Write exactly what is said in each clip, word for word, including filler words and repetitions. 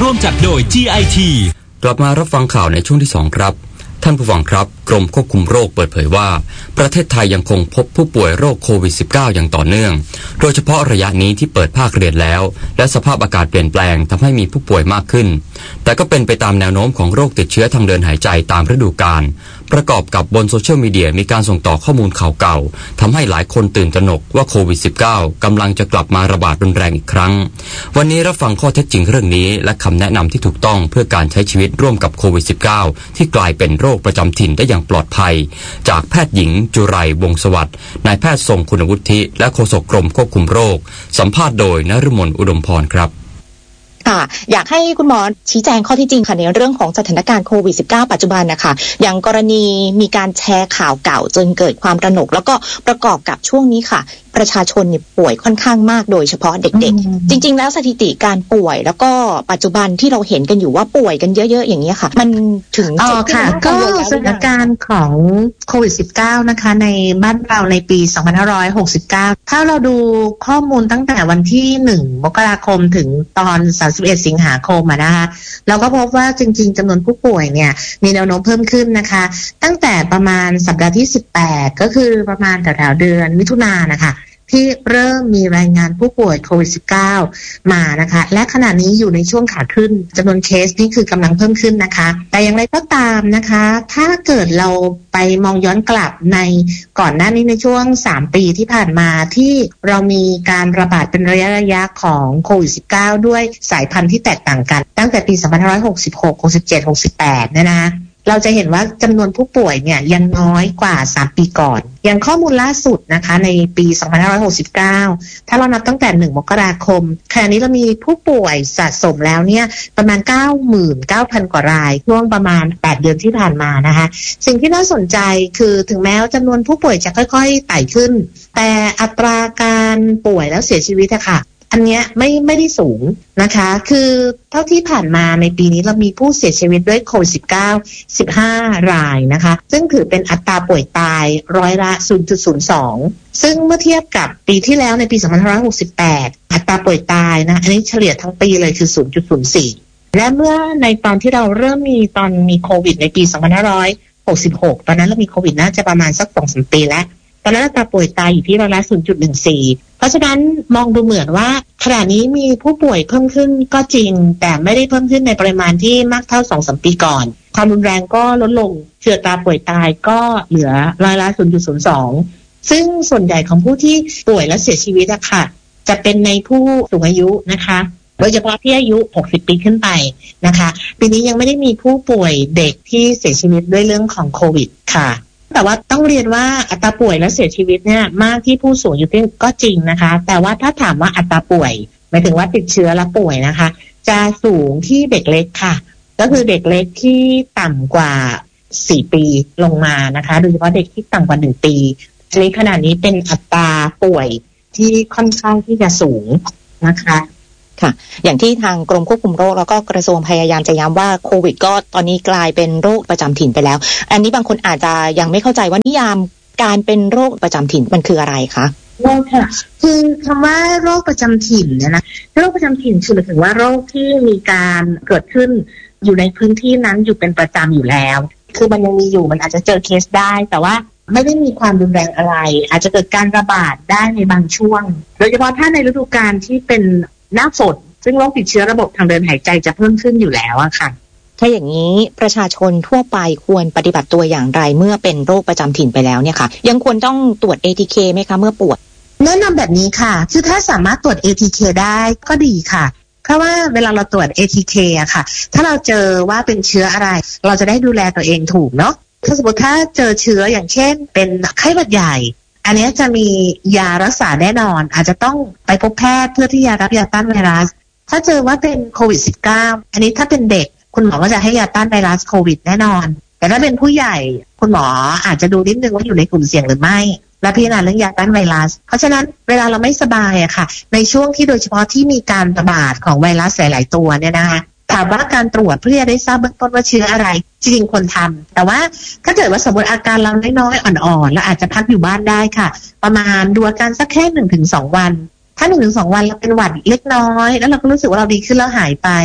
ร่วมจัดโดย จี ไอ ทีกลับมารับฟังข่าวในช่วงที่สองครับท่านผู้ฟังครับกรมควบคุมโรคเปิดเผยว่าประเทศไทยยังคงพบผู้ป่วยโรคโควิด สิบเก้า อย่างต่อเนื่องโดยเฉพาะระยะนี้ที่เปิดภาคเรียนแล้วและสภาพอากาศเปลี่ยนแปลงทำให้มีผู้ป่วยมากขึ้นแต่ก็เป็นไปตามแนวโน้มของโรคติดเชื้อทางเดินหายใจตามฤดูกาลประกอบกับบนโซเชียลมีเดียมีการส่งต่อข้อมูลข่าวเก่าทำให้หลายคนตื่นตระหนกว่าโควิด สิบเก้า กำลังจะกลับมาระบาดรุนแรงอีกครั้งวันนี้รับฟังข้อเท็จจริงเรื่องนี้และคำแนะนำที่ถูกต้องเพื่อการใช้ชีวิตร่วมกับโควิด สิบเก้า ที่กลายเป็นโรคประจำถิ่นได้อย่างปลอดภัยจากแพทย์หญิงจุไรวงศ์สวัสดิ์นายแพทย์ทรงคุณวุฒิและโฆษกกรมควบคุมโรคสัมภาษณ์โดยนฤมลอุดมพรครับค่ะอยากให้คุณหมอชี้แจงข้อที่จริงค่ะในเรื่องของสถานการณ์โควิด สิบเก้า ปัจจุบันนะคะอย่างกรณีมีการแชร์ข่าวเก่าจนเกิดความตระหนกแล้วก็ประกอบกับช่วงนี้ค่ะประชาชนเนี่ยป่วยค่อนข้างมากโดยเฉพาะเด็กๆจริงๆแล้วสถิติการป่วยแล้วก็ปัจจุบันที่เราเห็นกันอยู่ว่าป่วยกันเยอะๆอย่างนี้ค่ะมันถึงอ๋อค่ะก็สถานการณ์ของโควิด สิบเก้า นะคะในบ้านเราในปีสองพันห้าร้อยหกสิบเก้าถ้าเราดูข้อมูลตั้งแต่วันที่หนึ่งมกราคมถึงตอนสามสิบเอ็ดสิงหาคมอ่ะนะคะเราก็พบว่าจริงๆจำนวนผู้ป่วยเนี่ยมีแนวโน้มเพิ่มขึ้นนะคะตั้งแต่ประมาณสัปดาห์ที่สิบแปดก็คือประมาณแถวๆเดือนมิถุนายนนะคะที่เริ่มมีรายงานผู้ป่วยโควิด สิบเก้า มานะคะและขณะนี้อยู่ในช่วงขาขึ้นจำนวนเคสนี่คือกำลังเพิ่มขึ้นนะคะแต่อย่างไรก็ตามนะคะถ้าเกิดเราไปมองย้อนกลับในก่อนหน้านี้ในช่วงสามปีที่ผ่านมาที่เรามีการระบาดเป็นระยะระยะของโควิด สิบเก้า ด้วยสายพันธุ์ที่แตกต่างกันตั้งแต่ปีสองพันห้าร้อยหกสิบหก หกสิบเจ็ด หกสิบแปดเนี่ยนะเราจะเห็นว่าจำนวนผู้ป่วยเนี่ยยังน้อยกว่าสามปีก่อนอย่างข้อมูลล่าสุดนะคะในปีสองพันห้าร้อยหกสิบเก้าถ้าเรานับตั้งแต่หนึ่งมกราคมขณะนี้เรามีผู้ป่วยสะสมแล้วเนี่ยประมาณ เก้าหมื่นเก้าพัน กว่ารายช่วงประมาณแปดเดือนที่ผ่านมานะคะสิ่งที่น่าสนใจคือถึงแม้ว่าจำนวนผู้ป่วยจะค่อยๆไต่ขึ้นแต่อัตราการป่วยแล้วเสียชีวิตอะค่ะอันเนี้ยไม่ไม่ได้สูงนะคะคือเท่าที่ผ่านมาในปีนี้เรามีผู้เสียชีวิตด้วยโควิด สิบเก้า สิบห้ารายนะคะซึ่งถือเป็นอัตราป่วยตายร้อยละ ศูนย์จุดศูนย์สอง ซึ่งเมื่อเทียบกับปีที่แล้วในปีสองพันห้าร้อยหกสิบแปดอัตราป่วยตายนะอันนี้เฉลี่ยทั้งปีเลยคือ ศูนย์จุดศูนย์สี่ และเมื่อในตอนที่เราเริ่มมีตอนมีโควิดในปีสองพันห้าร้อยหกสิบหกตอนนั้นเรามีโควิดน่าจะประมาณสัก สองถึงสาม ปีแล้วตอนนั้นอัตราป่วยตายอยู่ที่ร้อยละ ศูนย์จุดหนึ่งสี่ เพราะฉะนั้นมองดูเหมือนว่าขณะนี้มีผู้ป่วยเพิ่มขึ้นก็จริงแต่ไม่ได้เพิ่มขึ้นในปริมาณที่มากเท่า สองถึงสาม ปีก่อนความรุนแรงก็ลดลงเชื้อตาป่วยตายก็เหลือร้อยละ ศูนย์จุดศูนย์สอง ซึ่งส่วนใหญ่ของผู้ที่ป่วยและเสียชีวิตอะค่ะจะเป็นในผู้สูงอายุนะคะโดยเฉพาะที่อายุหกสิบปีขึ้นไปนะคะปีนี้ยังไม่ได้มีผู้ป่วยเด็กที่เสียชีวิตด้วยเรื่องของโควิดค่ะแต่ว่าต้องเรียนว่าอัตราป่วยและเสียชีวิตเนี่ยมากที่ผู้สูงอายุก็จริงนะคะแต่ว่าถ้าถามว่าอัตราป่วยหมายถึงว่าติดเชื้อและป่วยนะคะจะสูงที่เด็กเล็กค่ะก็คือเด็กเล็กที่ต่ำกว่าสี่ปีลงมานะคะโดยเฉพาะเด็กที่ต่ำกว่าหนึ่งปีในขณะนี้เป็นอัตราป่วยที่ค่อนข้างที่จะสูงนะคะค่ะอย่างที่ทางกรมควบคุมโรคแล้วก็กระทรวงพยายามจะย้ำว่าโควิดก็ตอนนี้กลายเป็นโรคประจำถิ่นไปแล้วอันนี้บางคนอาจจะยังไม่เข้าใจว่านิยามการเป็นโรคประจำถิ่นมันคืออะไรคะโรคค่ะคือคำว่าโรคประจำถิ่นเนี่ยนะโรคประจำถิ่นคือหมายถึงว่าโรคที่มีการเกิดขึ้นอยู่ในพื้นที่นั้นอยู่เป็นประจำอยู่แล้วคือมันยังมีอยู่มันอาจจะเจอเคสได้แต่ว่าไม่ได้มีความรุนแรงอะไรอาจจะเกิดการระบาดได้ในบางช่วงโดยเฉพาะถ้าในฤดูกาลที่เป็นหน้าฝนซึ่งโรคติดเชื้อระบบทางเดินหายใจจะเพิ่มขึ้นอยู่แล้วอะค่ะถ้าอย่างนี้ประชาชนทั่วไปควรปฏิบัติตัวอย่างไรเมื่อเป็นโรคประจำถิ่นไปแล้วเนี่ยค่ะยังควรต้องตรวจ เอ ที เค ไหมคะเมื่อป่วยแนะนำแบบนี้ค่ะคือถ้าสามารถตรวจ เอ ที เค ได้ก็ดีค่ะเพราะว่าเวลาเราตรวจ เอ ที เค อะค่ะถ้าเราเจอว่าเป็นเชื้ออะไรเราจะได้ดูแลตัวเองถูกเนาะถ้าสมมติถ้าเจอเชื้ออย่างเช่นเป็นไข้หวัดใหญ่อันนี้จะมียารักษาแน่นอนอาจจะต้องไปพบแพทย์เพื่อที่จะรับยาต้านไวรัสถ้าเจอว่าเป็นโควิด สิบเก้า อันนี้ถ้าเป็นเด็กคุณหมอก็จะให้ยาต้านไวรัสโควิดแน่นอนแต่ถ้าเป็นผู้ใหญ่คุณหมออาจจะดูนิดนึงว่าอยู่ในกลุ่มเสี่ยงหรือไม่และพิจารณาเรื่องยาต้านไวรัสเพราะฉะนั้นเวลาเราไม่สบายอะค่ะในช่วงที่โดยเฉพาะที่มีการระบาดของไวรัสหลายๆตัวเนี่ยนะคะถามว่าการตรวจเพื่อจะได้ทราบเบื้องต้นว่าเชื้ออะไรจริงๆควรทำแต่ว่าถ้าเกิดว่าสมมติอาการเราน้อยๆอ่อนๆแล้วอาจจะพักอยู่บ้านได้ค่ะประมาณดูอาการสักแค่ หนึ่งถึงสอง วันถ้า หนึ่งถึงสอง วันเราเป็นหวัดเล็กน้อยแล้วเราก็รู้สึกว่าเราดีขึ้นแล้วหายไป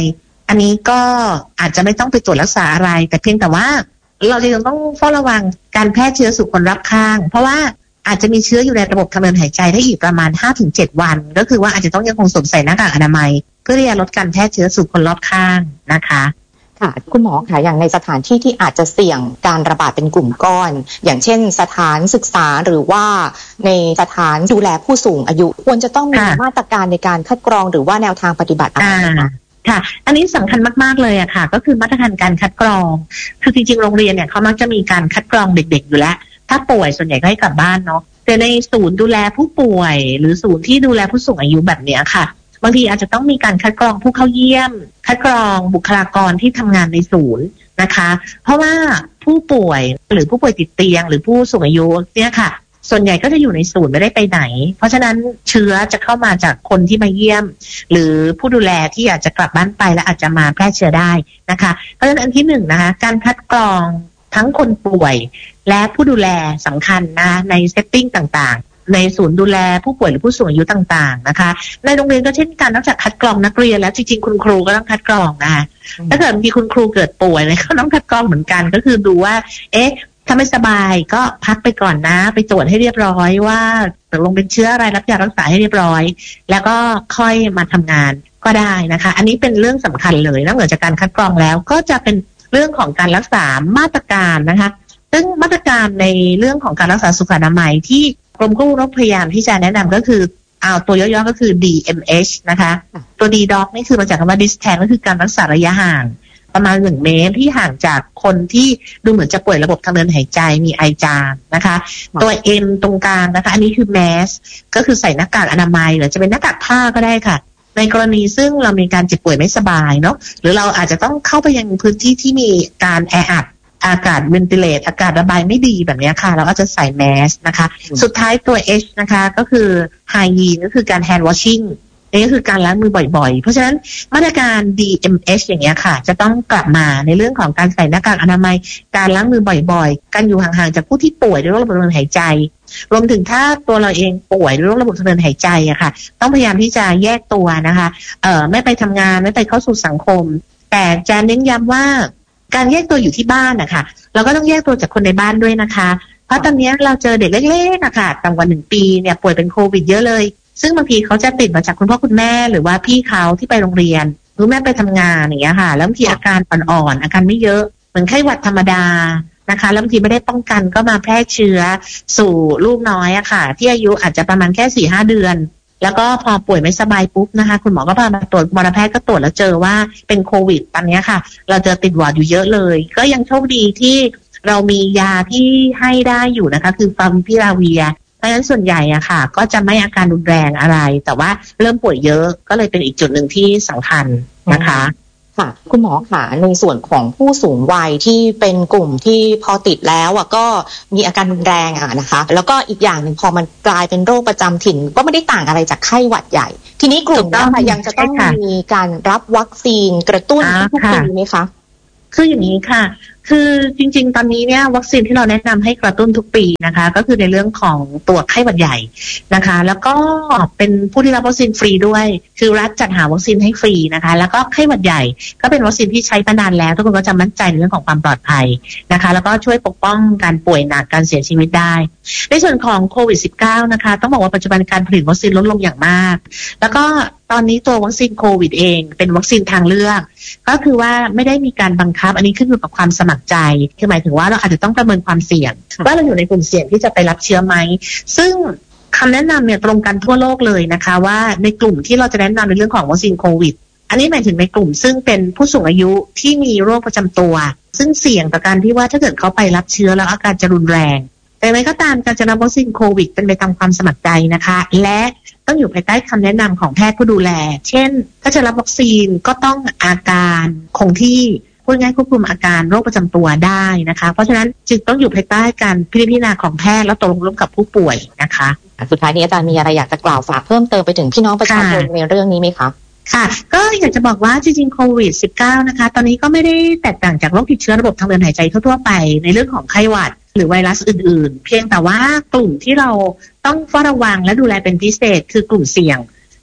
อันนี้ก็อาจจะไม่ต้องไปตรวจรักษาอะไรแต่เพียงแต่ว่าเราจะยังต้องเฝ้าระวังการแพร่เชื้อสู่คนรอบข้างเพราะว่าอาจจะมีเชื้ออยู่ในระบบทางเดินหายใจได้อีกประมาณ ห้าถึงเจ็ด วันก็คือว่าอาจจะต้องยังคงสวมใส่หน้ากากอนามัยเพื่อที่จะลดการแพร่เชื้อสู่คนรอบข้างนะคะค่ะคุณหมอค่ะอย่างในสถานที่ที่อาจจะเสี่ยงการระบาดเป็นกลุ่มก้อนอย่างเช่นสถานศึกษาหรือว่าในสถานดูแลผู้สูงอายุควรจะต้องมีมาตรการในการคัดกรองหรือว่าแนวทางปฏิบัติอะไรคะค่ะอันนี้สำคัญมากๆเลยอะค่ะก็คือมาตรการการคัดกรองคือจริงๆโรงเรียนเนี่ยเขามักจะมีการคัดกรองเด็กๆอยู่แล้วถ้าป่วยส่วนใหญ่ก็ให้กลับบ้านเนาะแต่ในศูนย์ดูแลผู้ป่วยหรือศูนย์ที่ดูแลผู้สูงอายุแบบนี้ค่ะบางทีอาจจะต้องมีการคัดกรองผู้เข้าเยี่ยมคัดกรองบุคลากรที่ทำงานในศูนย์นะคะเพราะว่าผู้ป่วยหรือผู้ป่วยติดเตียงหรือผู้สูงอายุเนี่ยค่ะส่วนใหญ่ก็จะอยู่ในศูนย์ไม่ได้ไปไหนเพราะฉะนั้นเชื้อจะเข้ามาจากคนที่มาเยี่ยมหรือผู้ดูแลที่อาจจะกลับบ้านไปแล้วอาจจะมาแพร่เชื้อได้นะคะเพราะฉะนั้นอันที่หนึ่งนะคะการคัดกรองทั้งคนป่วยและผู้ดูแลสำคัญนะในเซตติ้งต่างๆในศูนย์ดูแลผู้ป่วยหรือผู้สูงอายุต่างๆนะคะในโรงเรียนก็เช่นกันนอกจากคัดกรองนักเรียนแล้วจริงๆคุณครูก็ต้องคัดกรองนะคะถ้าเกิดมีคุณครูเกิดป่วยเลยก็ต้องคัดกรองเหมือนกันก็คือดูว่าเอ๊ะถ้าไม่สบายก็พักไปก่อนนะไปตรวจให้เรียบร้อยว่าตกลงเป็นเชื้ออะไรรับยารักษาให้เรียบร้อยแล้วก็ค่อยมาทำงานก็ได้นะคะอันนี้เป็นเรื่องสำคัญเลยนอกเหนือจากการคัดกรองแล้วก็จะเป็นเรื่องของการรักษามาตรการนะคะซึ่งมาตรการในเรื่องของการรักษาสุขอนามัยที่กรมควบคุมโรคพยายามที่จะแนะนำก็คือเอาตัวย่อๆก็คือ ดี เอ็ม เอช นะคะตัว D doc นี่คือมาจากคำว่า distance ก็คือการรักษาระยะห่างประมาณหนึ่งเมตรที่ห่างจากคนที่ดูเหมือนจะป่วยระบบทางเดินหายใจมีไอจามนะคะตัว M ตรงกลางนะคะอันนี้คือ mask ก็คือใส่หน้ากากอนามัยหรือจะเป็นหน้ากากผ้าก็ได้ค่ะในกรณีซึ่งเรามีการเจ็บป่วยไม่สบายเนาะหรือเราอาจจะต้องเข้าไปยังพื้นที่ที่มีการแออัดอากาศเวนติเลตอากาศระบายไม่ดีแบบนี้ค่ะเราก็จะใส่แมสนะคะสุดท้ายตัว H นะคะก็คือไฮยีนก็คือการ hand washing นี่ก็คือการล้างมือบ่อยๆเพราะฉะนั้นมาตรการ ดี เอ็ม เอช อย่างเงี้ยค่ะจะต้องกลับมาในเรื่องของการใส่หน้ากากอนามัยการล้างมือบ่อยๆการอยู่ห่างๆจากผู้ที่ป่วยด้วยโรคระบบทางเดินหายใจรวมถึงถ้าตัวเราเองป่วยด้วยโรคระบบทางเดินหายใจอะค่ะต้องพยายามที่จะแยกตัวนะคะเอ่อไม่ไปทำงานไม่ไปเข้าสู่สังคมแต่จะเน้นย้ำว่าการแยกตัวอยู่ที่บ้านนะคะเราก็ต้องแยกตัวจากคนในบ้านด้วยนะคะเพราะตอนนี้เราเจอเด็กเล็กๆนะคะต่ำกว่าหนึ่งปีเนี่ยป่วยเป็นโควิดเยอะเลยซึ่งบางทีเขาจะติดมาจากคุณพ่อคุณแม่หรือว่าพี่เขาที่ไปโรงเรียนหรือแม่ไปทำงานอย่างเงี้ยค่ะแล้วบางทีอาการอ่อนๆอาการไม่เยอะเหมือนไข้หวัดธรรมดานะคะแล้วบางทีไม่ได้ป้องกันก็มาแพร่เชื้อสู่ลูกน้อยอะค่ะที่อายุอาจจะประมาณแค่ สี่ห้า เดือนแล้วก็พอป่วยไม่สบายปุ๊บนะคะคุณหมอก็พามาตรวจมรแพทย์ก็ตรวจแล้วเจอว่าเป็นโควิดตอนนี้ค่ะเราเจอติดวอร์ดอยู่เยอะเลยก็ยังโชคดีที่เรามียาที่ให้ได้อยู่นะคะคือฟาวิพิราเวียเพราะฉะนั้นส่วนใหญ่อะค่ะก็จะไม่อาการรุนแรงอะไรแต่ว่าเริ่มป่วยเยอะก็เลยเป็นอีกจุดหนึ่งที่สำคัญนะคะค่ะคุณหมอค่ะในส่วนของผู้สูงวัยที่เป็นกลุ่มที่พอติดแล้วอ่ะก็มีอาการรุนแรงอ่ะนะคะแล้วก็อีกอย่างหนึ่งพอมันกลายเป็นโรคประจำถิ่นก็ไม่ได้ต่างอะไรจากไข้หวัดใหญ่ทีนี้กลุ่มนี้ค่ะยังจะต้องมีการรับวัคซีนกระตุ้นทุกปีไหมคะคืออย่างนี้ค่ะคือจริงๆตอนนี้เนี่ยวัคซีนที่เราแนะนำให้กระตุ้นทุกปีนะคะก็คือในเรื่องของตัวไข้หวัดใหญ่นะคะแล้วก็เป็นผู้ที่รับวัคซีนฟรีด้วยคือรัฐจัดหาวัคซีนให้ฟรีนะคะแล้วก็ไข้หวัดใหญ่ก็เป็นวัคซีนที่ใช้มานานแล้วทุกคนก็จะมั่นใจในเรื่องของความปลอดภัยนะคะแล้วก็ช่วยปกป้องการป่วยหนักการเสียชีวิตได้ในส่วนของโควิด สิบเก้า นะคะต้องบอกว่าปัจจุบันการผลิตวัคซีนลดลงอย่างมากแล้วก็ตอนนี้ตัววัคซีนโควิดเองเป็นวัคซีนทางเลือกก็คือว่าไม่ได้มีการบังคับอันนี้ขึ้นอยู่กับความสมัครใจคือหมายถึงว่าเราอาจจะต้องประเมินความเสี่ยงว่าเราอยู่ในกลุ่มเสี่ยงที่จะไปรับเชื้อไหมซึ่งคำแนะนำเนี่ยตรงกันทั่วโลกเลยนะคะว่าในกลุ่มที่เราจะแนะนำในเรื่องของวัคซีนโควิดอันนี้หมายถึงในกลุ่มซึ่งเป็นผู้สูงอายุที่มีโรคประจำตัวซึ่งเสี่ยงต่อการที่ว่าถ้าเกิดเขาไปรับเชื้อแล้วอาการจะรุนแรงแต่ไม่ก็ตามการจะรับวัคซีนโควิดเป็นไปตามความสมัครใจนะคะและต้องอยู่ภายใต้คำแนะนำของแพทย์ผู้ดูแลเช่นถ้าจะรับวัคซีนก็ต้องอาการคงที่พูดง่ายควบคุมอาการโรคประจำตัวได้นะคะเพราะฉะนั้นจึงต้องอยู่ภายใต้การพิจารณาของแพทย์แล้วตกลงร่วมกับผู้ป่วยนะคะสุดท้ายนี้อาจารย์มีอะไรอยากจะกล่าวฝากเพิ่มเติมไปถึงพี่น้องประชาชนในเรื่องนี้ไหมคะค่ะก็อยากจะบอกว่าจริงๆโควิด สิบเก้า นะคะตอนนี้ก็ไม่ได้แตกต่างจากโรคติดเชื้อระบบทางเดินหายใจทั่วๆไปในเรื่องของไข้หวัดหรือไวรัสอื่นๆเพียงแต่ว่ากลุ่มที่เราต้องเฝ้าระวังและดูแลเป็นพิเศษคือกลุ่มเสี่ยง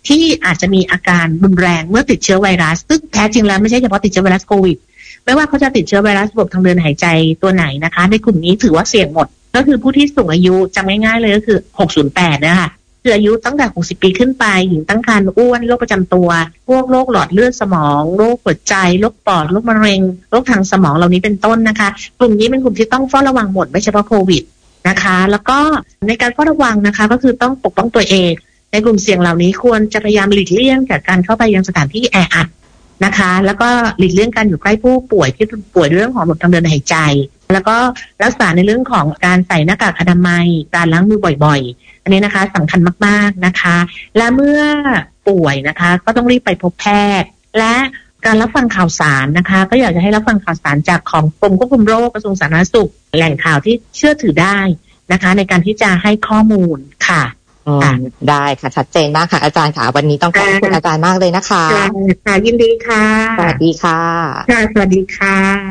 ที่อาจจะมีอาการรุนแรงเมื่อติดเชื้อไวรัสซึ่งแท้จริงแล้วไม่ใช่เฉพาะติดเชื้อไวรัสโควิดไม่ว่าเขาจะติดเชื้อไวรัสระบบทางเดินหายใจตัวไหนนะคะในกลุ่มนี้ถือว่าเสี่ยงหมดก็คือผู้ที่สูงอายุจำง่ายๆเลยก็คือหกศูนย์แปดนะคะคืออายุตั้งแต่หกสิบปีขึ้นไปหญิงตั้งครรภ์อ้วนโรคประจำตัวพวกโรคหลอดเลือดสมองโรคหัวใจโรคปอดโรคมะเร็งโรคทางสมองเหล่านี้เป็นต้นนะคะกลุ่มนี้เป็นกลุ่มที่ต้องเฝ้าระวังหมดไม่เฉพาะโควิดนะคะแล้วก็ในการเฝ้าระวังนะคะก็คือต้องปกป้องตัวเองในกลุ่มเสี่ยงเหล่านี้ควรจะพยายามหลีกเลี่ยงจากการเข้าไปยังสถานที่แออัดนะคะแล้วก็หลีกเลี่ยงการอยู่ใกล้ผู้ป่วยที่ป่วยด้วยเรื่องของระบบทางเดินหายใจแล้วก็รักษาในเรื่องของการใส่หน้ากากอนามัยการล้างมือบ่อยๆอันนี้นะคะสำคัญมากๆนะคะและเมื่อป่วยนะคะก็ต้องรีบไปพบแพทย์และการรับฟังข่าวสารนะคะก็อยากจะให้รับฟังข่าวสารจากของกรมควบคุมโรคกระทรวงสาธารณสุขแหล่งข่าวที่เชื่อถือได้นะคะในการที่จะให้ข้อมูลค่ะได้ค่ะชัดเจนมากค่ะอาจารย์ค่ะวันนี้ต้องขอบคุณอาจารย์มากเลยนะคะค่ะยินดีค่ะสวัสดีค่ะค่ะสวัสดีค่ะ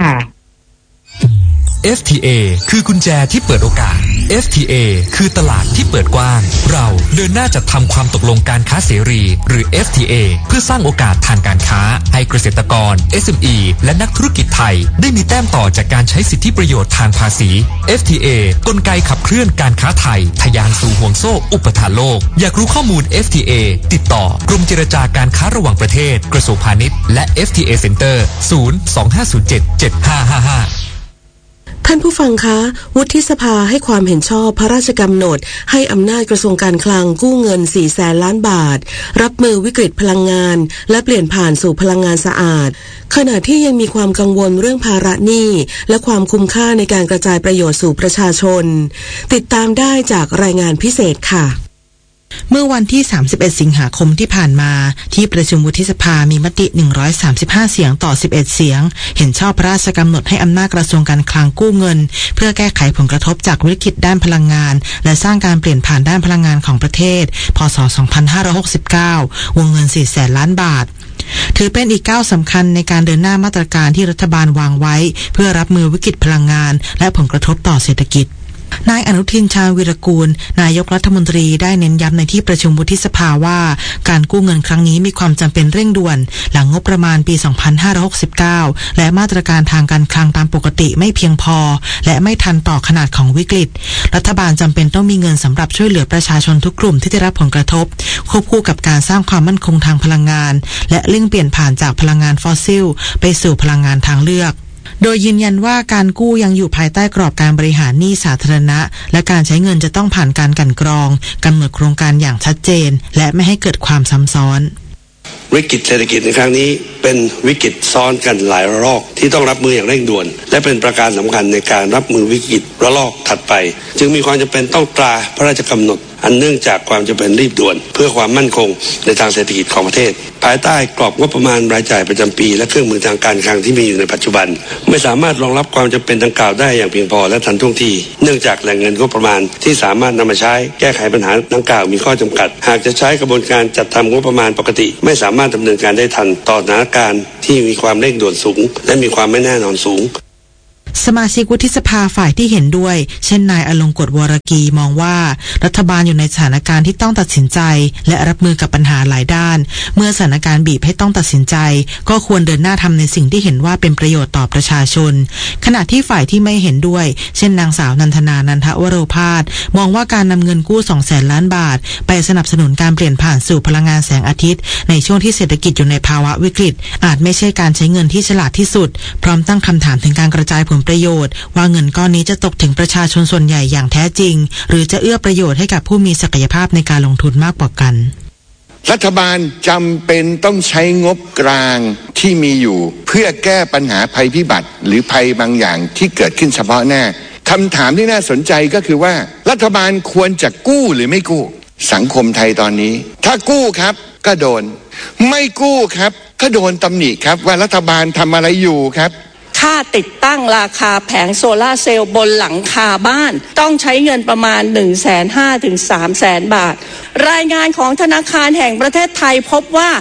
เอฟ ที เอ คือกุญแจที่เปิดโอกาส เอฟ ที เอ คือตลาดที่เปิดกว้างเราเดินหน้าจัดทำความตกลงการค้าเสรีหรือ เอฟ ที เอ เพื่อสร้างโอกาสทางการค้าให้เกษตรกร เอส เอ็ม อี และนักธุรกิจไทยได้มีแต้มต่อจากการใช้สิทธิประโยชน์ทางภาษี เอฟ ที เอ กลไกขับเคลื่อนการค้าไทยทะยานสู่ห่วงโซ่อุปทานโลกอยากรู้ข้อมูล เอฟ ที เอ ติดต่อกรมเจรจาการค้าระหว่างประเทศกระทรวงพาณิชย์และ เอฟ ที เอ Center ศูนย์ สอง ห้า ศูนย์ เจ็ด เจ็ด ห้า ห้า ห้าท่านผู้ฟังคะวุฒิสภาให้ความเห็นชอบพระราชกำหนดให้อำนาจกระทรวงการคลังกู้เงินสี่แสนล้านบาทรับมือวิกฤตพลังงานและเปลี่ยนผ่านสู่พลังงานสะอาดขณะที่ยังมีความกังวลเรื่องภาระหนี้และความคุ้มค่าในการกระจายประโยชน์สู่ประชาชนติดตามได้จากรายงานพิเศษค่ะเมื่อวันที่สามสิบเอ็ดสิงหาคมที่ผ่านมาที่ประชุมวุฒิสภามีมติหนึ่งร้อยสามสิบห้าเสียงต่อสิบเอ็ดเสียงเห็นชอบพระราชกำหนดให้อำนาจกระทรวงการคลังกู้เงินเพื่อแก้ไขผลกระทบจากวิกฤตด้านพลังงานและสร้างการเปลี่ยนผ่านด้านพลังงานของประเทศพ.ศ. สองพันห้าร้อยหกสิบเก้าวงเงินสี่แสนล้านบาทถือเป็นอีกก้าวสำคัญในการเดินหน้ามาตรการที่รัฐบาลวางไว้เพื่อรับมือวิกฤตพลังงานและผลกระทบต่อเศรษฐกิจนายอนุทินชาญวีรกูลนายกรัฐมนตรีได้เน้นย้ำในที่ประชุมวุฒิสภาว่าการกู้เงินครั้งนี้มีความจำเป็นเร่งด่วนหลังงบประมาณปีสองพันห้าร้อยหกสิบเก้าและมาตรการทางการคลังตามปกติไม่เพียงพอและไม่ทันต่อขนาดของวิกฤตรัฐบาลจำเป็นต้องมีเงินสำหรับช่วยเหลือประชาชนทุกกลุ่มที่ได้รับผลกระทบควบคู่กับการสร้างความมั่นคงทางพลังงานและเร่งเปลี่ยนผ่านจากพลังงานฟอสซิลไปสู่พลังงานทางเลือกโดยยืนยันว่าการกู้ยังอยู่ภายใต้กรอบการบริหารหนี้สาธารณะและการใช้เงินจะต้องผ่านการกลั่นกรองกำหนดโครงการอย่างชัดเจนและไม่ให้เกิดความซ้ำซ้อนวิกฤตเศรษฐกิจในครั้งนี้เป็นวิกฤตซ้อนกันหลายระลอกที่ต้องรับมืออย่างเร่งด่วนและเป็นประการสำคัญในการรับมือวิกฤตระลอกถัดไปจึงมีความจำเป็นต้องตราพระราชกำหนดอันเนื่องจากความจำเป็นรีบด่วนเพื่อความมั่นคงในทางเศรษฐกิจของประเทศภายใต้กรอบงบประมาณรายจ่ายประจำปีและเครื่องมือทางการคลังที่มีอยู่ในปัจจุบันไม่สามารถรองรับความจำเป็นดังกล่าวได้อย่างเพียงพอและทันท่วงทีเนื่องจากแหล่งเงินงบประมาณที่สามารถนำมาใช้แก้ไขปัญหาดังกล่าวมีข้อจำกัดหากจะใช้กระบวนการจัดทำงบประมาณปกติไม่สามารถดำเนินการได้ทันต่อสถานการณ์ที่มีความเร่งด่วนสูงและมีความไม่แน่นอนสูงสมาชิกวุฒิสภาฝ่ายที่เห็นด้วยเช่นนายอลงกฎวรกีมองว่ารัฐบาลอยู่ในสถานการณ์ที่ต้องตัดสินใจและรับมือกับปัญหาหลายด้านเมื่อสถานการณ์บีบให้ต้องตัดสินใจก็ควรเดินหน้าทำในสิ่งที่เห็นว่าเป็นประโยชน์ต่อประชาชนขณะที่ฝ่ายที่ไม่เห็นด้วยเช่นนางสาวนันทนานันทวโรภาสมองว่าการนำเงินกู้ สองแสนล้านบาทไปสนับสนุนการเปลี่ยนผ่านสู่พลังงานแสงอาทิตย์ในช่วงที่เศรษฐกิจอยู่ในภาวะวิกฤตอาจไม่ใช่การใช้เงินที่ฉลาดที่สุดพร้อมตั้งคำถามถึงการกระจายผลประโยชน์ว่าเงินก้อนนี้จะตกถึงประชาชนส่วนใหญ่อย่างแท้จริงหรือจะเอื้อประโยชน์ให้กับผู้มีศักยภาพในการลงทุนมากกว่ากันรัฐบาลจำเป็นต้องใช้งบกลางที่มีอยู่เพื่อแก้ปัญหาภัยพิบัติหรือภัยบางอย่างที่เกิดขึ้นเฉพาะหน้าคำถามที่น่าสนใจก็คือว่ารัฐบาลควรจะกู้หรือไม่กู้สังคมไทยตอนนี้ถ้ากู้ครับก็โดนไม่กู้ครับก็โดนตำหนิครับว่ารัฐบาลทำอะไรอยู่ครับค่าติดตั้งราคาแผงโซล่าเซลล์บนหลังคาบ้านต้องใช้เงินประมาณ หนึ่งแสนห้าหมื่น ถึง สามแสน บาทรายงานของธนาคารแห่งประเทศไทยพบว่า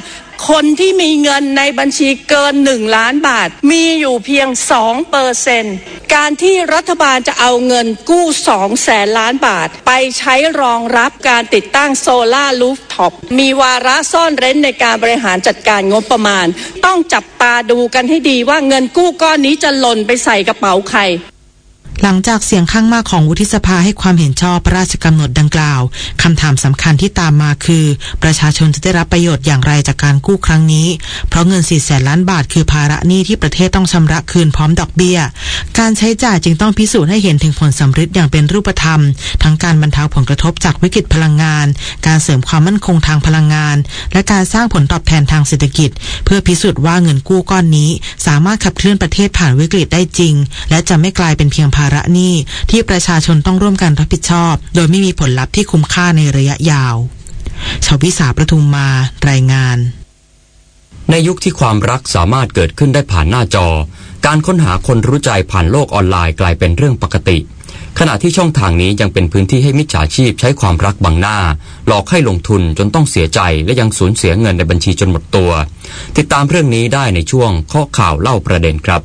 คนที่มีเงินในบัญชีเกินหนึ่งล้านบาทมีอยู่เพียง สองเปอร์เซ็นต์ การที่รัฐบาลจะเอาเงินกู้สองแสนล้านบาทไปใช้รองรับการติดตั้งโซล่ารูฟท็อปมีวาระซ่อนเร้นในการบริหารจัดการงบประมาณต้องจับตาดูกันให้ดีว่าเงินกู้ก้อนนี้จะหล่นไปใส่กระเป๋าใครหลังจากเสียงข้างมากของวุฒิสภาให้ความเห็นชอบพระราชกำหนดดังกล่าวคำถามสำคัญที่ตามมาคือประชาชนจะได้รับประโยชน์อย่างไรจากการกู้ครั้งนี้เพราะเงินสี่แสนล้านบาทคือภาระหนี้ที่ประเทศต้องชำระคืนพร้อมดอกเบี้ยการใช้จ่ายจึงต้องพิสูจน์ให้เห็นถึงผลสำฤทธิ์อย่างเป็นรูปธรรมทั้งการบรรเทาผลกระทบจากวิกฤตพลังงานการเสริมความมั่นคงทางพลังงานและการสร้างผลตอบแทนทางเศรษฐกิจเพื่อพิสูจน์ว่าเงินกู้ก้อนนี้สามารถขับเคลื่อนประเทศผ่านวิกฤตได้จริงและจะไม่กลายเป็นเพียงภาระหนี้ที่ประชาชนต้องร่วมกันรับผิดชอบโดยไม่มีผลลัพธ์ที่คุ้มค่าในระยะยาวชวิสาประทุมมารายงานในยุคที่ความรักสามารถเกิดขึ้นได้ผ่านหน้าจอการค้นหาคนรู้ใจผ่านโลกออนไลน์กลายเป็นเรื่องปกติขณะที่ช่องทางนี้ยังเป็นพื้นที่ให้มิจฉาชีพใช้ความรักบังหน้าหลอกให้ลงทุนจนต้องเสียใจและยังสูญเสียเงินในบัญชีจนหมดตัวติดตามเรื่องนี้ได้ในช่วงข้อข่าวเล่าประเด็นครับ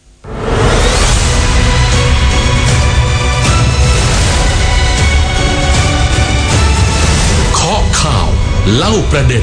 ข่าวเล่าประเด็น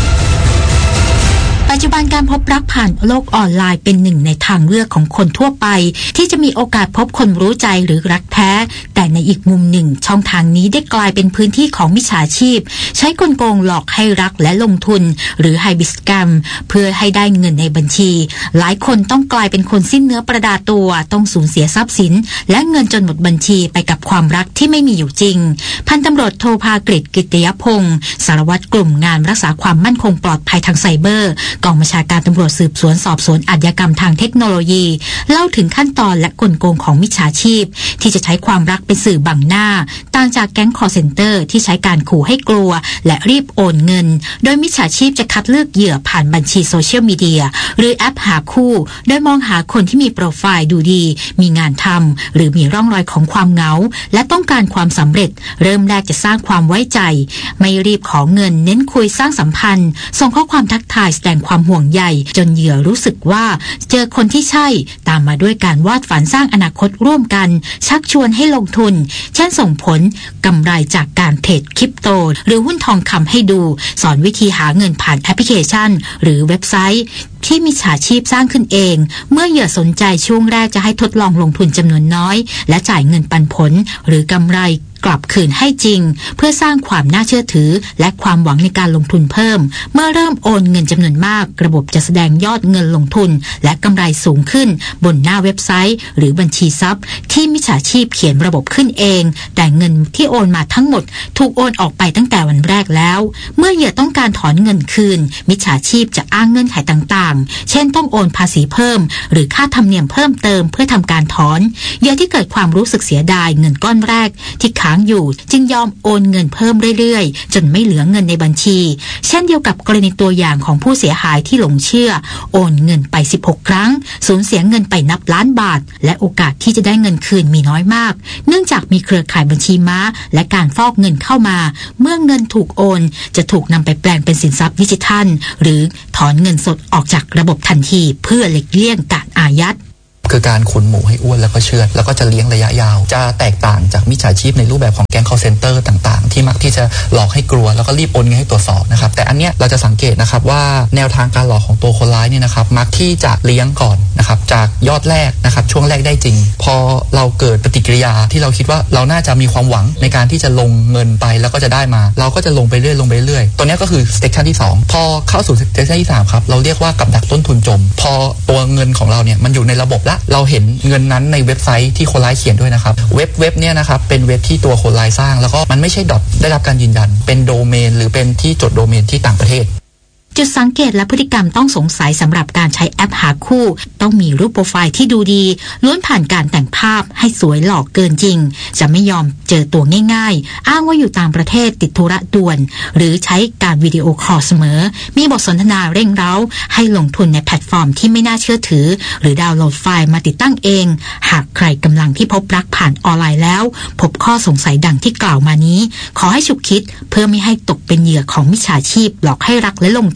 ปัจจุบันการพบรักผ่านโลกออนไลน์เป็นหนึ่งในทางเลือกของคนทั่วไปที่จะมีโอกาสพบคนรู้ใจหรือรักแท้แต่ในอีกมุมหนึ่งช่องทางนี้ได้กลายเป็นพื้นที่ของมิจฉาชีพใช้กลโกงหลอกให้รักและลงทุนหรือไฮบิสแกมเพื่อให้ได้เงินในบัญชีหลายคนต้องกลายเป็นคนสิ้นเนื้อประดาตัวต้องสูญเสียทรัพย์สินและเงินจนหมดบัญชีไปกับความรักที่ไม่มีอยู่จริงพันตำรวจโทภากฤษกิตติยพงศ์สารวัตรกลุ่มงานรักษาความมั่นคงปลอดภัยทางไซเบอร์กองบัญชาการตำรวจสืบสวนสอบสวนอาชญากรรมทางเทคโนโลยีเล่าถึงขั้นตอนและกลโกงของมิจฉาชีพที่จะใช้ความรักเป็นสื่อบังหน้าต่างจากแก๊งคอลเซ็นเตอร์ที่ใช้การขู่ให้กลัวและรีบโอนเงินโดยมิจฉาชีพจะคัดเลือกเหยื่อผ่านบัญชีโซเชียลมีเดียหรือแอปหาคู่โดยมองหาคนที่มีโปรไฟล์ดูดีมีงานทำหรือมีร่องรอยของความเหงาและต้องการความสำเร็จเริ่มแรกจะสร้างความไว้ใจไม่รีบขอเงินเน้นคุยสร้างสัมพันธ์ส่งข้อความทักทายแสดงความห่วงใยจนเหยื่อรู้สึกว่าเจอคนที่ใช่ตามมาด้วยการวาดฝันสร้างอนาคตร่วมกันชักชวนให้ลงทุนเช่นส่งผลกำไรจากการเทรดคริปโตหรือหุ้นทองคำให้ดูสอนวิธีหาเงินผ่านแอปพลิเคชันหรือเว็บไซต์ที่มิจฉาชีพสร้างขึ้นเองเมื่อเหยื่อสนใจช่วงแรกจะให้ทดลองลงทุนจำนวนน้อยและจ่ายเงินปันผลหรือกำไรกลับคืนให้จริงเพื่อสร้างความน่าเชื่อถือและความหวังในการลงทุนเพิ่มเมื่อเริ่มโอนเงินจำนวนมากระบบจะแสดงยอดเงินลงทุนและกำไรสูงขึ้นบนหน้าเว็บไซต์หรือบัญชีทรัพย์ที่มิจฉาชีพเขียนระบบขึ้นเองแต่เงินที่โอนมาทั้งหมดถูกโอนออกไปตั้งแต่วันแรกแล้วเมื่อเหยื่อต้องการถอนเงินคืนมิจฉาชีพจะอ้างเงื่อนไขต่างๆเช่นต้องโอนภาษีเพิ่มหรือค่าธรรมเนียมเพิ่มเติมเพื่อทำการถอนเหยื่อที่เกิดความรู้สึกเสียดายเงินก้อนแรกที่ค้างอยู่จึงยอมโอนเงินเพิ่มเรื่อยๆจนไม่เหลือเงินในบัญชีเช่นเดียวกับกรณีตัวอย่างของผู้เสียหายที่หลงเชื่อโอนเงินไปสิบหกครั้งสูญเสียเงินไปนับล้านบาทและโอกาสที่จะได้เงินคืนมีน้อยมากเนื่องจากมีเครือข่ายบัญชีม้าและการฟอกเงินเข้ามาเมื่อเงินถูกโอนจะถูกนำไปแปลงเป็นสินทรัพย์ดิจิทัลหรือถอนเงินสดออกจากระบบทันทีเพื่อหลีกเลี่ยงการอายัดคือการขุนหมูให้อ้วนแล้วก็เชือดแล้วก็จะเลี้ยงระยะยาวจะแตกต่างจากมิจฉาชีพในรูปแบบของแก๊ง call center ต่างๆที่มักที่จะหลอกให้กลัวแล้วก็รีบโอนเงินให้ตรวจสอบนะครับแต่อันเนี้ยเราจะสังเกตนะครับว่าแนวทางการหลอกของตัวคนร้ายเนี่ยนะครับมักที่จะเลี้ยงก่อนนะครับจากยอดแรกนะครับช่วงแรกได้จริงพอเราเกิดปฏิกิริยาที่เราคิดว่าเราน่าจะมีความหวังในการที่จะลงเงินไปแล้วก็จะได้มาเราก็จะลงไปเรื่อยลงไปเรื่อยตัวนี้ก็คือสเต็ปชั้นที่สองพอเข้าสู่สเต็ปชั้นที่สามครับเราเรียกว่ากับดักต้นทุนจมพอตัวเงินของเราเนี่ยมันอยู่ในระบบละเราเห็นเงินนั้นในเว็บไซต์ที่คนร้ายเขียนด้วยนะครับเว็บเว็บเนี่ยนะครับเป็นเว็บที่ตัวคนร้ายสร้างแล้วก็มันไม่ใช่ดอทได้รับการยืนยันเป็นโดเมนหรือเป็นที่จดโดเมนที่ต่างประเทศจุดสังเกตและพฤติกรรมต้องสงสัยสำหรับการใช้แอปหาคู่ต้องมีรูปโปรไฟล์ที่ดูดีล้วนผ่านการแต่งภาพให้สวยหลอกเกินจริงจะไม่ยอมเจอตัวง่ายๆอ้างว่าอยู่ต่างประเทศติดธุระด่วนหรือใช้การวิดีโอคอลเสมอมีบทสนทนาเร่งเร้าให้ลงทุนในแพลตฟอร์มที่ไม่น่าเชื่อถือหรือดาวน์โหลดไฟล์มาติดตั้งเองหากใครกำลังที่พบรักผ่านออนไลน์แล้วพบข้อสงสัยดังที่กล่าวมานี้ขอให้ฉุกคิดเพื่อไม่ให้ตกเป็นเหยื่อของมิจฉาชีพหลอกให้รักและลงทุน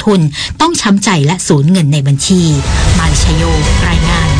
ทุนต้องช้ำใจและสูญเงินในบัญชีมาริชโยรายงาน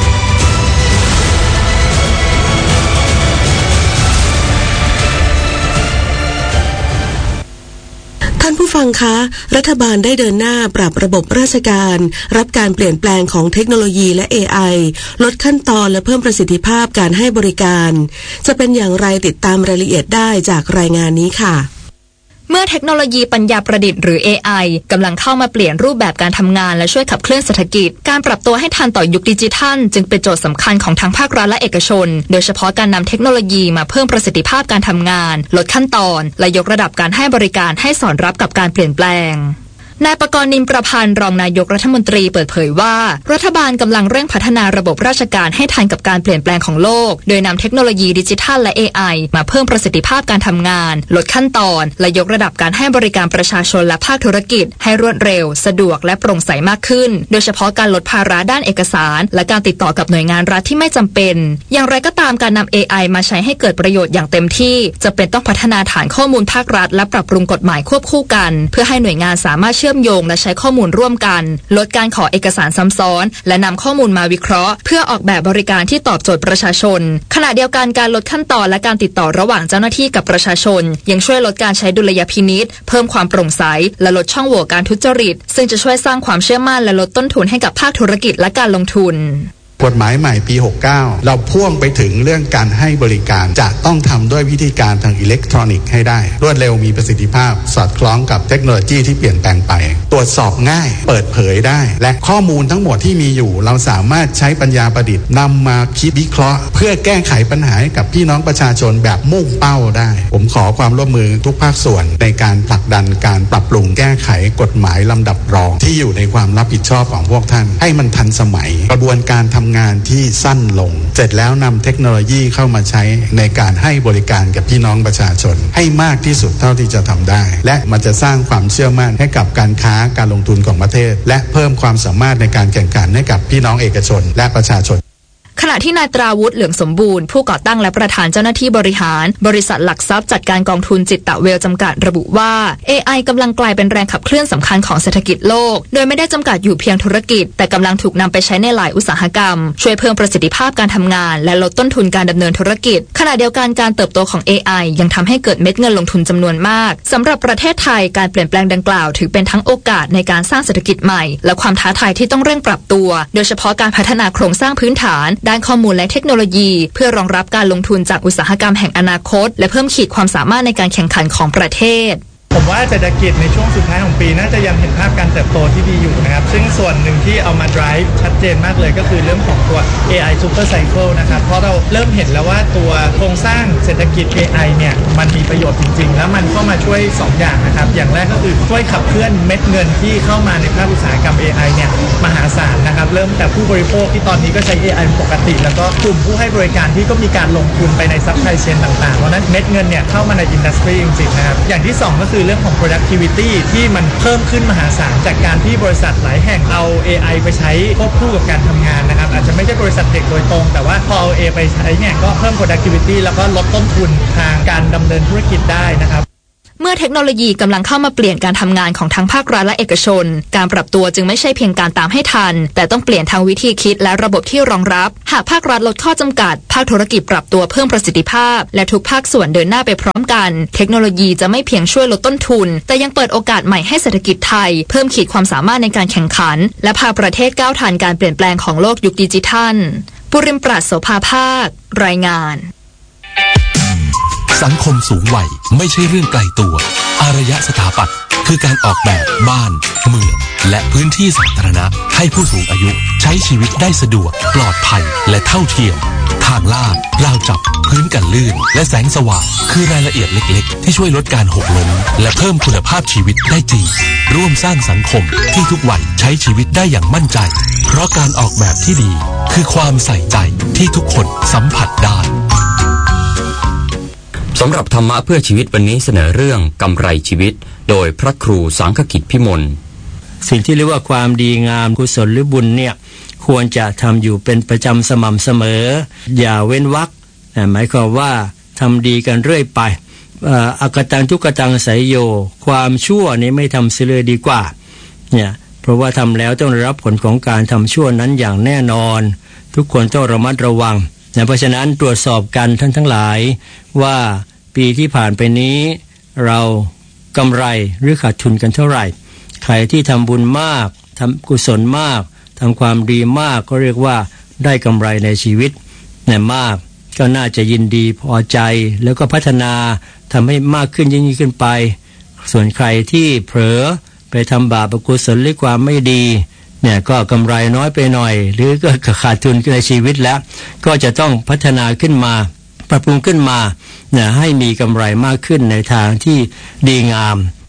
ท่านผู้ฟังคะรัฐบาลได้เดินหน้าปรับระบบราชการรับการเปลี่ยนแปลงของเทคโนโลยีและ เอ ไอ ลดขั้นตอนและเพิ่มประสิทธิภาพการให้บริการจะเป็นอย่างไรติดตามรายละเอียดได้จากรายงานนี้ค่ะเมื่อเทคโนโลยีปัญญาประดิษฐ์หรือ เอ ไอ กำลังเข้ามาเปลี่ยนรูปแบบการทำงานและช่วยขับเคลื่อนเศรษฐกิจการปรับตัวให้ทันต่อยุคดิจิทัลจึงเป็นโจทย์สำคัญของทั้งภาครัฐและเอกชนโดยเฉพาะการนำเทคโนโลยีมาเพิ่มประสิทธิภาพการทำงานลดขั้นตอนและยกระดับการให้บริการให้สอดรับกับการเปลี่ยนแปลงนายปกรณ์นิมประพันธ์รองนายกรัฐมนตรีเปิดเผยว่ารัฐบาลกำลังเร่งพัฒนาระบบราชการให้ทันกับการเปลี่ยนแปลงของโลกโดยนำเทคโนโลยีดิจิทัลและ เอ ไอ มาเพิ่มประสิทธิภาพการทำงานลดขั้นตอนและยกระดับการให้บริการประชาชนและภาคธุรกิจให้รวดเร็วสะดวกและโปร่งใสมากขึ้นโดยเฉพาะการลดภาระด้านเอกสารและการติดต่อกับหน่วยงานรัฐที่ไม่จำเป็นอย่างไรก็ตามการนำ เอ ไอ มาใช้ให้เกิดประโยชน์อย่างเต็มที่จะเป็นต้องพัฒนาฐานข้อมูลภาครัฐและปรับปรุงกฎหมายควบคู่กันเพื่อให้หน่วยงานสามารถเชื่อมโยงและใช้ข้อมูลร่วมกันลดการขอเอกสารซ้ำซ้อนและนำข้อมูลมาวิเคราะห์เพื่อออกแบบบริการที่ตอบโจทย์ประชาชนขณะเดียวกันการลดขั้นตอนและการติดต่อระหว่างเจ้าหน้าที่กับประชาชนยังช่วยลดการใช้ดุลยพินิจเพิ่มความโปร่งใสและลดช่องโหว่การทุจริตซึ่งจะช่วยสร้างความเชื่อมั่นและลดต้นทุนให้กับภาคธุรกิจและการลงทุนกฎหมายใหม่ปีหกสิบเก้าเราพ่วงไปถึงเรื่องการให้บริการจะต้องทำด้วยวิธีการทางอิเล็กทรอนิกส์ให้ได้รวดเร็วมีประสิทธิภาพสอดคล้องกับเทคโนโลยีที่เปลี่ยนแปลงไปตรวจสอบง่ายเปิดเผยได้และข้อมูลทั้งหมดที่มีอยู่เราสามารถใช้ปัญญาประดิษฐ์นำมาคิดวิเคราะห์เพื่อแก้ไขปัญหาให้กับพี่น้องประชาชนแบบมุ่งเป้าได้ผมขอความร่วมมือทุกภาคส่วนในการผลักดันการปรับปรุงแก้ไขกฎหมายลำดับรองที่อยู่ในความรับผิดชอบของพวกท่านให้มันทันสมัยกระบวนการทำงานที่สั้นลงเสร็จแล้วนำเทคโนโลยีเข้ามาใช้ในการให้บริการกับพี่น้องประชาชนให้มากที่สุดเท่าที่จะทำได้และมันจะสร้างความเชื่อมั่นให้กับการค้าการลงทุนของประเทศและเพิ่มความสามารถในการแข่งขันให้กับพี่น้องเอกชนและประชาชนขณะที่นายตราวุฒิเหลืองสมบูรณ์ผู้ก่อตั้งและประธานเจ้าหน้าที่บริหารบริษัทหลักทรัพย์จัดการกองทุนจิตตะเวลจำกัดระบุว่า เอ ไอ กำลังกลายเป็นแรงขับเคลื่อนสำคัญของเศรษฐกิจโลกโดยไม่ได้จำกัดอยู่เพียงธุรกิจแต่กำลังถูกนำไปใช้ในหลายอุตสาหกรรมช่วยเพิ่มประสิทธิภาพการทำงานและลดต้นทุนการดำเนินธุรกิจขณะเดียวกันการเติบโตของ เอ ไอ ยังทำให้เกิดเม็ดเงินลงทุนจำนวนมากสำหรับประเทศไทยการเปลี่ยนแปลงดังกล่าวถือเป็นทั้งโอกาสในการสร้างเศรษฐกิจใหม่และความท้าทายที่ต้องเร่งปรับตัวโดยเฉพาะการพัฒนาโครงสร้างพื้นฐานด้านข้อมูลและเทคโนโลยีเพื่อรองรับการลงทุนจากอุตสาหกรรมแห่งอนาคตและเพิ่มขีดความสามารถในการแข่งขันของประเทศผมว่าเศรษฐกิจในช่วงสุดท้ายของปีน่าจะยังเห็นภาพการเติบโตที่ดีอยู่นะครับซึ่งส่วนหนึ่งที่เอามา drive ชัดเจนมากเลยก็คือเรื่องของตัว เอ ไอ Super Cycle นะครับเพราะเราเริ่มเห็นแล้วว่าตัวโครงสร้างเศรษฐกิจ เอ ไอ เนี่ยมันมีประโยชน์จริงๆแล้วมันเข้ามาช่วยสองอย่างนะครับอย่างแรกก็คือช่วยขับเคลื่อนเม็ดเงินที่เข้ามาในภาคอุตสาหกรรม เอ ไอ เนี่ยมหาศาลนะครับเริ่มแต่ผู้บริโภคที่ตอนนี้ก็ใช้ เอ ไอ ปกติแล้วก็กลุ่มผู้ให้บริการที่ก็มีการลงทุนไปในซัพพลายเชนต่างๆเพราะนั้นเม็ดเงินเนี่ยเข้ามาในอินดัสทรีจริงๆนะครับอย่างที่สองก็คือเรื่องของ productivity ที่มันเพิ่มขึ้นมหาศาลจากการที่บริษัทหลายแห่งเอา เอ ไอ ไปใช้ควบคู่กับการทำงานนะครับอาจจะไม่ใช่บริษัทเด็กโดยตรงแต่ว่าพอเอา เอ ไปใช้เนี่ยก็เพิ่ม productivity แล้วก็ลดต้นทุนทางการดำเนินธุรกิจได้นะครับเมื่อเทคโนโลยีกำลังเข้ามาเปลี่ยนการทำงานของทั้งภาครัฐและเอกชนการปรับตัวจึงไม่ใช่เพียงการตามให้ทันแต่ต้องเปลี่ยนทางวิธีคิดและระบบที่รองรับหากภาครัฐลดข้อจำกัดภาคธุรกิจปรับตัวเพิ่มประสิทธิภาพและทุกภาคส่วนเดินหน้าไปพร้อมกันเทคโนโลยีจะไม่เพียงช่วยลดต้นทุนแต่ยังเปิดโอกาสใหม่ให้เศรษฐกิจไทยเพิ่มขีดความสามารถในการแข่งขันและพาประเทศก้าวทันการเปลี่ยนแปลงของโลกยุคดิจิทัลปุริมปราศโสภาภาครายงานสังคมสูงวัยไม่ใช่เรื่องไกลตัวอารยสถาปัตย์คือการออกแบบบ้านเมืองและพื้นที่สาธารณะให้ผู้สูงอายุใช้ชีวิตได้สะดวกปลอดภัยและเท่าเทียมทางลาดราวจับพื้นกันลื่นและแสงสว่างคือรายละเอียดเล็กๆที่ช่วยลดการหกล้มและเพิ่มคุณภาพชีวิตได้จริงร่วมสร้างสังคมที่ทุกวัยใช้ชีวิตได้อย่างมั่นใจเพราะการออกแบบที่ดีคือความใส่ใจที่ทุกคนสัมผัสได้สำหรับธรรมะเพื่อชีวิตวันนี้เสนอเรื่องกำไรชีวิตโดยพระครูสังฆกิจพิมลสิ่งที่เรียกว่าความดีงามกุศลหรือบุญเนี่ยควรจะทำอยู่เป็นประจำสม่ำเสมออย่าเว้นวรรคหมายความว่าทำดีกันเรื่อยไปอกตังทุกตังไสยโยความชั่วนี้ไม่ทำเสียเลยดีกว่าเนี่ยเพราะว่าทำแล้วต้องได้รับผลของการทำชั่วนั้นอย่างแน่นอนทุกคนต้องระมัดระวังนะเพราะฉะนั้นตรวจสอบกันท่านทั้งหลายว่าปีที่ผ่านไปนี้เรากำไรหรือขาดทุนกันเท่าไหร่ใครที่ทำบุญมากทำกุศลมากทำความดีมากก็เรียกว่าได้กำไรในชีวิตเนี่ยมากก็น่าจะยินดีพอใจแล้วก็พัฒนาทำให้มากขึ้นยิ่งขึ้นไปส่วนใครที่เผลอไปทำบาปอกุศลหรือความไม่ดีเนี่ยก็กำไรน้อยไปหน่อยหรือก็ขาดทุนในชีวิตแล้วก็จะต้องพัฒนาขึ้นมาปรับปรุงขึ้นมาเนี่ยให้มีกำไรมากขึ้นในทางที่ดีงาม